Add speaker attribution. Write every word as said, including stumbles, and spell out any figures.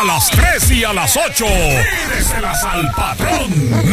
Speaker 1: A las tres y a las ocho. Pídeselas al patrón.